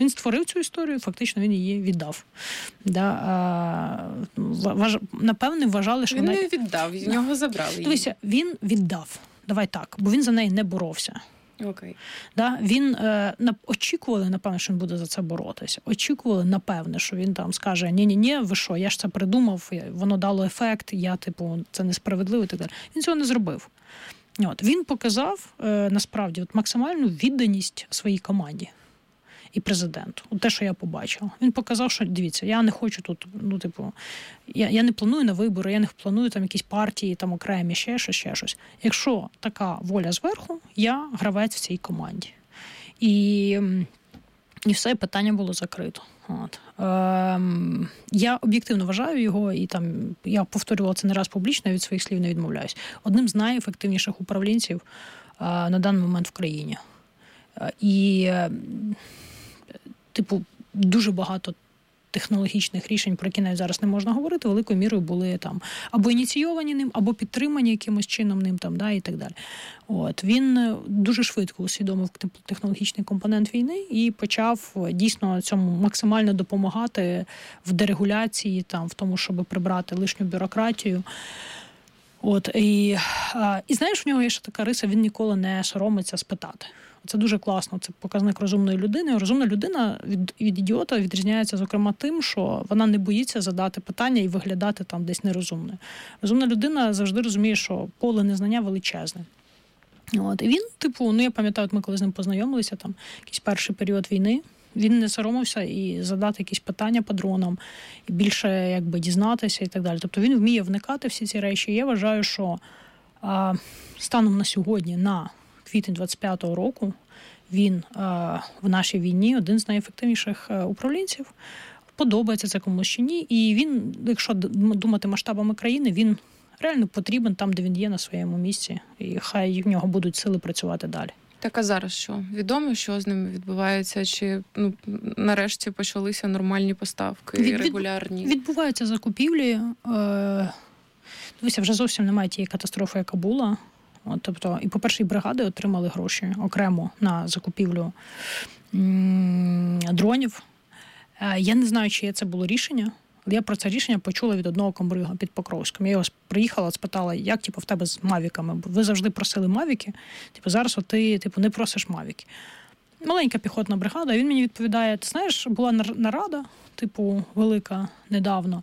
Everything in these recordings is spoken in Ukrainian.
Він створив цю історію, фактично він її віддав. Напевне, вважали, що він не віддав, з нього забрали її. Дивися, він віддав. Давай так, бо він за неї не боровся. Окей. Він очікували, напевно, що він буде за це боротися. Очікували, напевне, що він там скаже: ні, ви що, я ж це придумав, воно дало ефект, це несправедливо і так далі. Він цього не зробив. Він показав, насправді, максимальну відданість своїй команді і президенту. Те, що я побачила. Він показав, що, дивіться, я не хочу тут, я не планую на вибори, я не планую там якісь партії, там окремі, ще щось. Якщо така воля зверху, я гравець в цій команді. І все, питання було закрито. Я об'єктивно вважаю його, і я повторювала це не раз публічно, я від своїх слів не відмовляюсь. Одним з найефективніших управлінців на даний момент в країні. І дуже багато технологічних рішень, про які навіть зараз не можна говорити, великою мірою були там або ініційовані ним, або підтримані якимось чином ним і так далі. Він дуже швидко усвідомив технологічний компонент війни і почав дійсно цьому максимально допомагати в дерегуляції, в тому, щоб прибрати лишню бюрократію. І знаєш, в нього є ще така риса, він ніколи не соромиться спитати. Це дуже класно, це показник розумної людини. Розумна людина від ідіота відрізняється, зокрема, тим, що вона не боїться задати питання і виглядати там десь нерозумною. Розумна людина завжди розуміє, що поле незнання величезне. І він, я пам'ятаю, ми коли з ним познайомилися, якийсь перший період війни, він не соромився і задати якісь питання падронам, і більше дізнатися і так далі. Тобто він вміє вникати в всі ці речі. І я вважаю, що станом на сьогодні, на квітень 25-го року, він в нашій війні один з найефективніших управлінців. Подобається це комусь чи ні. І він, якщо думати масштабами країни, він реально потрібен там, де він є, на своєму місці. І хай в нього будуть сили працювати далі. Так, а зараз що? Відомо, що з ними відбувається? Чи нарешті почалися нормальні поставки, регулярні? Відбуваються закупівлі. Дивіться, вже зовсім немає тієї катастрофи, яка була. Тобто, і, по-перше, і бригади отримали гроші окремо на закупівлю дронів. Я не знаю, чиє це було рішення, але я про це рішення почула від одного комбрига під Покровськом. Я його приїхала, спитала, як в тебе з мавіками? Ви завжди просили мавіки, зараз ти не просиш мавіки. Маленька піхотна бригада, і він мені відповідає: ти знаєш, була нарада, велика недавно,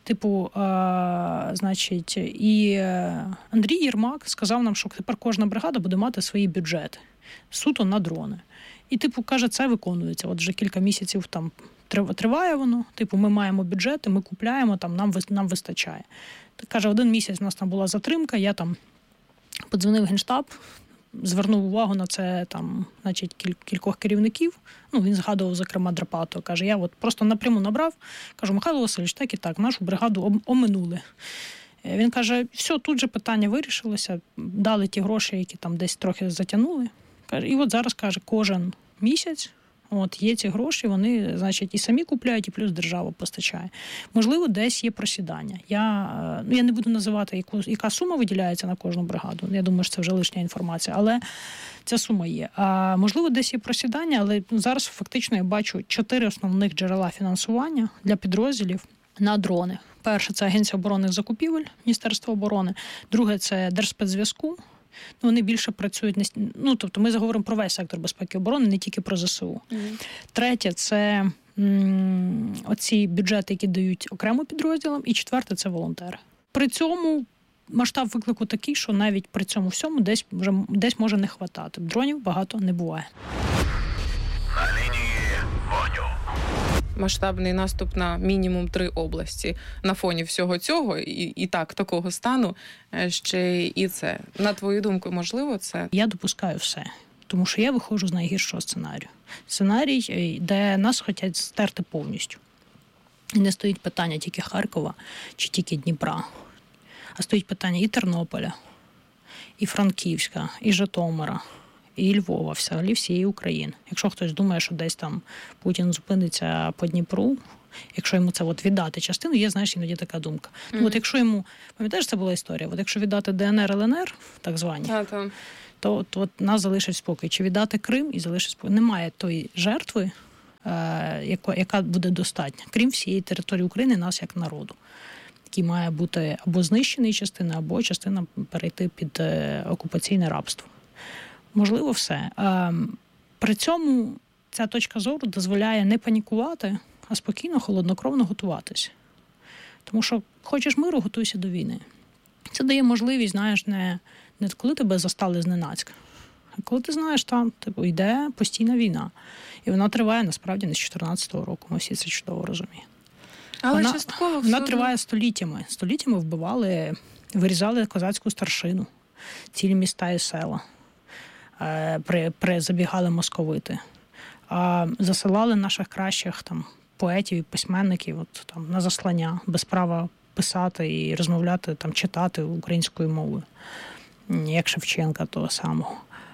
і Андрій Єрмак сказав нам, що тепер кожна бригада буде мати свої бюджети суто на дрони. І, каже, це виконується. Вже кілька місяців триває воно. Ми маємо бюджети, ми купляємо, нам вистачає. Каже, 1 місяць у нас там була затримка, я подзвонив в Генштаб, звернув увагу на це кількох керівників. Він згадував, зокрема, Драпату. Каже, я просто напряму набрав, кажу: Михайло Васильович, так і так, нашу бригаду оминули. Він каже, все, тут же питання вирішилося, дали ті гроші, які десь трохи затягнули. І зараз, каже, кожен місяць є ці гроші, вони, і самі купляють, і плюс держава постачає. Можливо, десь є просідання. Я не буду називати, яка сума виділяється на кожну бригаду. Я думаю, що це вже лишня інформація, але ця сума є. Можливо, десь є просідання, але зараз фактично я бачу 4 основних джерела фінансування для підрозділів на дрони. Перше – це Агенція оборонних закупівель, Міністерство оборони. Друге – це Держспецзв'язку. Вони більше працюють, тобто ми заговоримо про весь сектор безпеки і оборони, не тільки про ЗСУ. Третє – це оці бюджети, які дають окремо підрозділам. І четверте – це волонтери. При цьому масштаб виклику такий, що навіть при цьому всьому десь може не хватати. Дронів багато не буває. На лінії вогню. Масштабний наступ на мінімум 3 області. На фоні всього цього і такого стану ще і це. На твою думку, можливо це? Я допускаю все. Тому що я виходжу з найгіршого сценарію. Сценарій, де нас хочуть стерти повністю. І не стоїть питання тільки Харкова чи тільки Дніпра. А стоїть питання і Тернополя, і Франківська, і Житомира, і Львова, взагалі всієї України. Якщо хтось думає, що десь там Путін зупиниться по Дніпру, якщо йому це віддати частину, є, іноді така думка. Якщо йому, пам'ятаєш, це була історія, якщо віддати ДНР, ЛНР, так звані, то нас залишить спокій. Чи віддати Крим і залишить спокій. Немає тої жертви, яка буде достатня, крім всієї території України, нас як народу, який має бути або знищений частина, або частина перейти під окупаційне рабство. Можливо, все. При цьому ця точка зору дозволяє не панікувати, а спокійно, холоднокровно готуватися. Тому що хочеш миру, готуйся до війни. Це дає можливість, знаєш, не коли тебе застали зненацька, а коли ти знаєш, там йде постійна війна. І вона триває, насправді, не з 14-го року. Ми всі це чудово розуміємо. Але частково вона триває століттями. Століттями вбивали, вирізали козацьку старшину, цілі міста і села. Забігали московити. Засилали наших кращих там поетів і письменників на заслання, без права писати і розмовляти, читати українською мовою, як Шевченка того самого.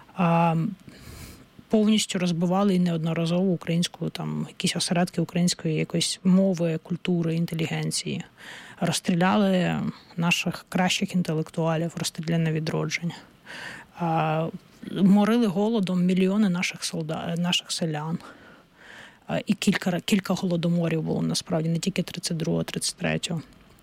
Повністю розбивали і неодноразово українську, якісь осередки української якоїсь мови, культури, інтелігенції. Розстріляли наших кращих інтелектуалів, розстріляли на відродження. Морили голодом мільйони наших селян. І кілька голодоморів було, насправді, не тільки 32-го, 33-го.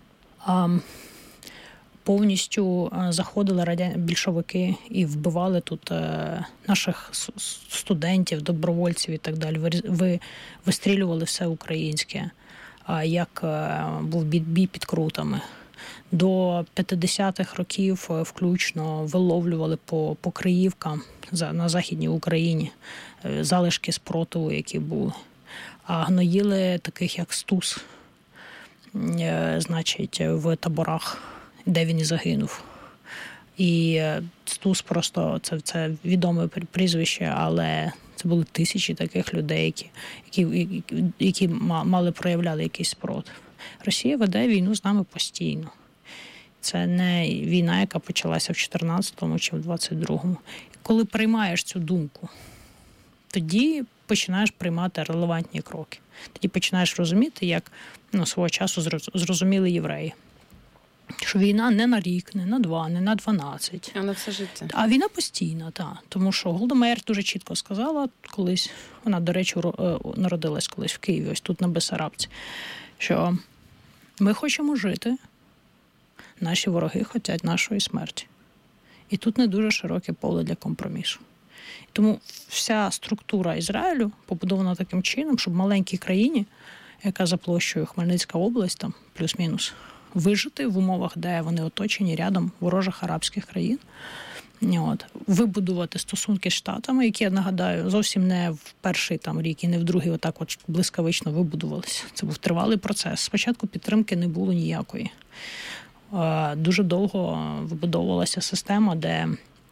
Повністю заходили більшовики і вбивали тут наших студентів, добровольців і так далі. Вистрілювали все українське, як був бій під Крутами. До 50-х років включно виловлювали по Криївкам на Західній Україні залишки спротиву, які були. А гноїли таких, як Стус, значить, в таборах, де він і загинув. І Стус просто, це відоме прізвище, але це були тисячі таких людей, які проявляли якийсь спротив. Росія веде війну з нами постійно. Це не війна, яка почалася в 14-му чи в 22-му. Коли приймаєш цю думку, тоді починаєш приймати релевантні кроки. Тоді починаєш розуміти, як свого часу зрозуміли євреї. Що війна не на рік, не на 2, не на 12. А на все життя. А війна постійна, так. Тому що Голда Меїр дуже чітко сказала колись, вона, до речі, народилась колись в Києві, ось тут на Бессарабці, що ми хочемо жити, наші вороги хочуть нашої смерті. І тут не дуже широке поле для компромісу. Тому вся структура Ізраїлю побудована таким чином, щоб маленькій країні, яка за площею Хмельницька область, там плюс-мінус, вижити в умовах, де вони оточені рядом ворожих арабських країн, вибудувати стосунки з Штатами, які, я нагадаю, зовсім не в перший рік і не в другий отак блискавично вибудувалися. Це був тривалий процес. Спочатку підтримки не було ніякої. Дуже довго вибудовувалася система, де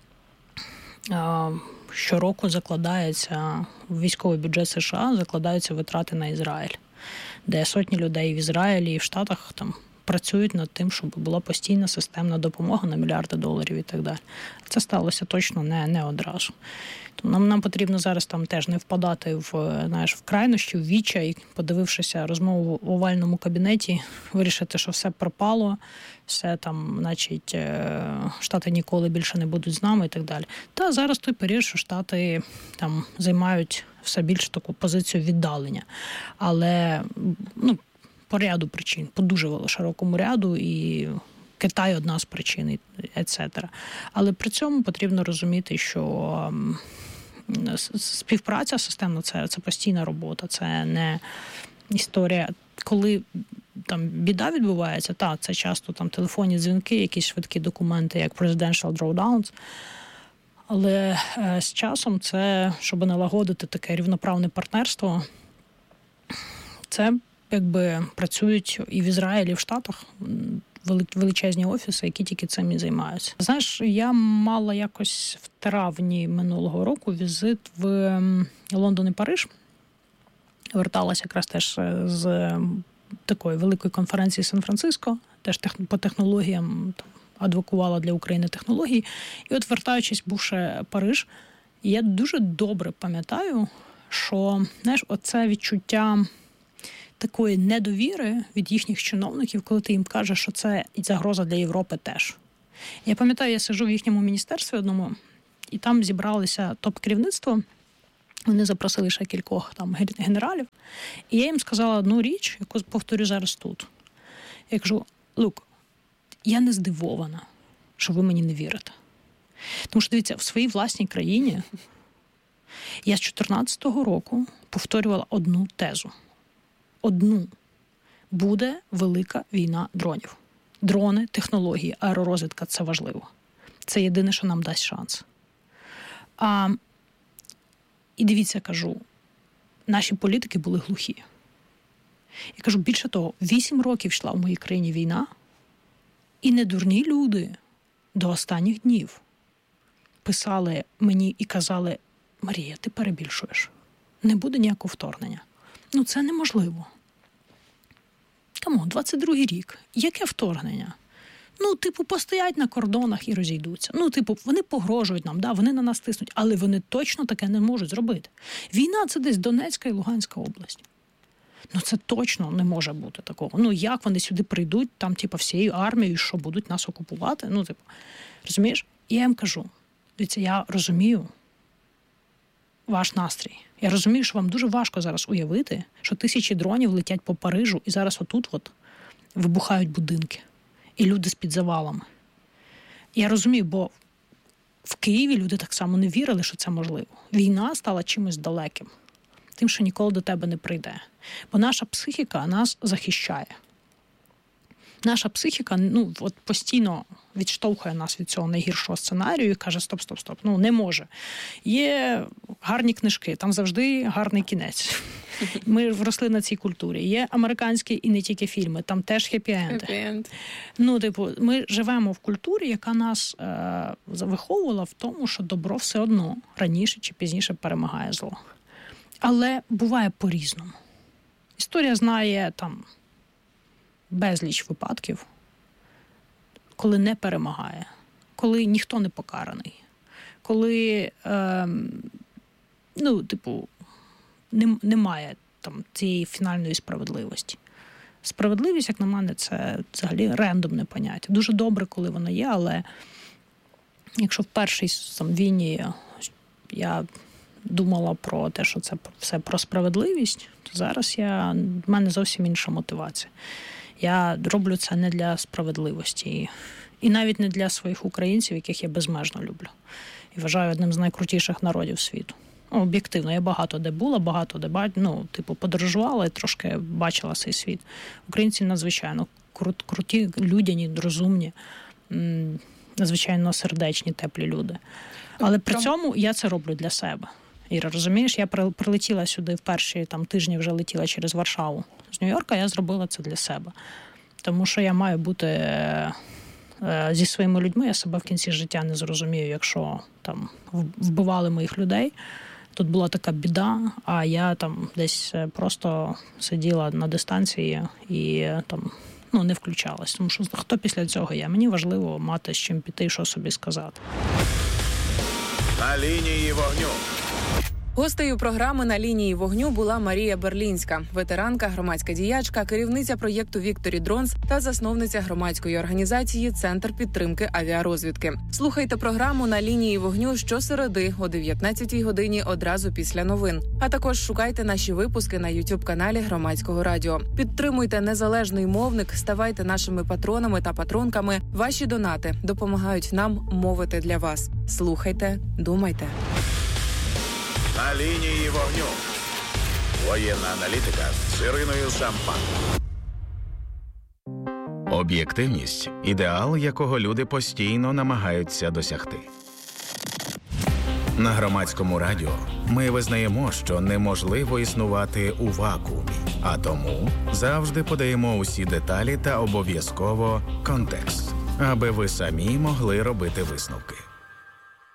щороку закладається в військовий бюджет США, закладаються витрати на Ізраїль, де сотні людей в Ізраїлі і в Штатах працюють над тим, щоб була постійна системна допомога на мільярди доларів і так далі. Це сталося точно не одразу. Тому нам потрібно зараз теж не впадати в крайнощі, в відчай, подивившися розмову в овальному кабінеті, вирішити, що все пропало, все значить, Штати ніколи більше не будуть з нами і так далі. Та зараз той період, що Штати займають все більш таку позицію віддалення. Але, по ряду причин, по дуже широкому ряду, і Китай одна з причин, etc. Але при цьому потрібно розуміти, що співпраця системна – це постійна робота, це не історія. Коли біда відбувається, це часто телефонні дзвінки, якісь швидкі документи, як Presidential Drawdowns, але з часом це, щоб налагодити таке рівноправне партнерство, це працюють і в Ізраїлі, і в Штатах величезні офіси, які тільки цим і займаються. Знаєш, я мала якось в травні минулого року візит в Лондон і Париж. Верталася якраз теж з такої великої конференції Сан-Франциско, теж по технологіям, адвокувала для України технології. І от вертаючись, бувши Париж, я дуже добре пам'ятаю, що, знаєш, оце відчуття такої недовіри від їхніх чиновників, коли ти їм кажеш, що це і загроза для Європи теж. Я пам'ятаю, я сиджу в їхньому міністерстві одному, і там зібралися топ-керівництво Вони запросили ще кількох там генералів. І я їм сказала одну річ, яку повторю зараз тут. Я кажу, я не здивована, що ви мені не вірите. Тому що, дивіться, в своїй власній країні я з 2014 року повторювала одну тезу. Одну. Буде велика війна дронів. Дрони, технології, аеророзвідка – це важливо. Це єдине, що нам дасть шанс. І дивіться, кажу, наші політики були глухі. Я кажу, більше того, 8 років йшла в моїй країні війна, і недурні люди до останніх днів писали мені і казали, Марія, ти перебільшуєш. Не буде ніякого вторгнення. Це неможливо. Камон, 22-й рік. Яке вторгнення? Постоять на кордонах і розійдуться. Вони погрожують нам, вони на нас тиснуть, але вони точно таке не можуть зробити. Війна – це десь Донецька і Луганська область. Це точно не може бути такого. Як вони сюди прийдуть, там, всією армією, що будуть нас окупувати? Розумієш? І я їм кажу, дивіться, я розумію ваш настрій. Я розумію, що вам дуже важко зараз уявити, що 1000 дронів летять по Парижу і зараз отут вибухають будинки. І люди з-під завалами. Я розумію, бо в Києві люди так само не вірили, що це можливо. Війна стала чимось далеким. Тим, що ніколи до тебе не прийде. Бо наша психіка нас захищає. Наша психіка постійно відштовхує нас від цього найгіршого сценарію і каже, стоп, не може. Є гарні книжки, там завжди гарний кінець. Ми вросли на цій культурі. Є американські і не тільки фільми, там теж хеппі-енди. Ми живемо в культурі, яка нас виховувала в тому, що добро все одно раніше чи пізніше перемагає зло. Але буває по-різному. Історія знає безліч випадків, коли не перемагає, коли ніхто не покараний, коли немає цієї фінальної справедливості. Справедливість, як на мене, це взагалі рандомне поняття. Дуже добре, коли воно є, але якщо в першій війні я думала про те, що це все про справедливість, то зараз в мене зовсім інша мотивація. Я роблю це не для справедливості. І навіть не для своїх українців, яких я безмежно люблю. І вважаю одним з найкрутіших народів світу. Об'єктивно, я багато де була, багато де подорожувала і трошки бачила цей світ. Українці надзвичайно круті, людяні, розумні, надзвичайно сердечні, теплі люди. Але при цьому я це роблю для себе. Іра, розумієш, я прилетіла сюди в перші тижні, вже летіла через Варшаву з Нью-Йорка, я зробила це для себе. Тому що я маю бути зі своїми людьми, я себе в кінці життя не зрозумію, якщо вбивали моїх людей. Тут була така біда, а я десь просто сиділа на дистанції і не включалась. Тому що хто після цього є? Мені важливо мати з чим піти і що собі сказати. На лінії вогню. Гостею програми «На лінії вогню» була Марія Берлінська, ветеранка, громадська діячка, керівниця проєкту «Вікторі Дронс» та засновниця громадської організації «Центр підтримки авіарозвідки». Слухайте програму «На лінії вогню» щосереди о 19-й годині одразу після новин. А також шукайте наші випуски на YouTube-каналі Громадського радіо. Підтримуйте незалежний мовник, ставайте нашими патронами та патронками. Ваші донати допомагають нам мовити для вас. Слухайте, думайте. На лінії вогню. Воєнна аналітика з Іриною Шампан. Об'єктивність – ідеал, якого люди постійно намагаються досягти. На Громадському радіо ми визнаємо, що неможливо існувати у вакуумі, а тому завжди подаємо усі деталі та обов'язково контекст, аби ви самі могли робити висновки.